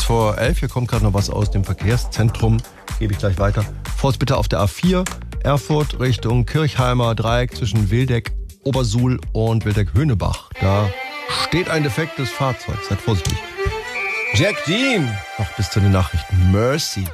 vor 11. Hier kommt gerade noch was aus dem Verkehrszentrum. Gebe ich gleich weiter. Vorsicht bitte auf der A4 Erfurt Richtung Kirchheimer Dreieck zwischen Wildeck, Obersuhl und Wildeck-Höhnebach. Da steht ein defektes Fahrzeug. Seid vorsichtig. Jack Dean. Noch bis zu den Nachrichten. Mercy.